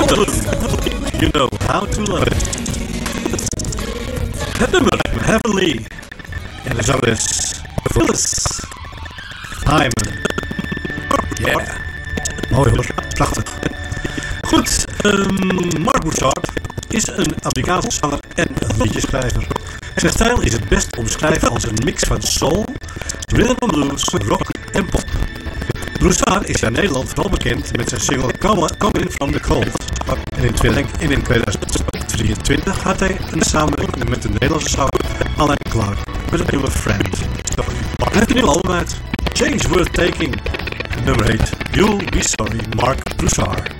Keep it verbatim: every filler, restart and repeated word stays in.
You know how to love it. Het nummer Heavenly. En de zangeres Phyllis Hyman. Yeah. Mooi hoor, prachtig. Goed, um, Mark Broussard is een Amerikaanse zanger en liedjeschrijver. Zijn stijl is het best omschreven als een mix van soul, rhythm and blues, rock en pop. Broussard is in Nederland vooral bekend met zijn single Coming From The Cold. En in tweeduizend drieëntwintig had hij een samenwerking met de Nederlandse zanger Alain Clark met het nummer Friend. Hij heeft een nieuw album uit, Change Worth Taking. Nummer heet You'll Be Sorry, Mark Broussard.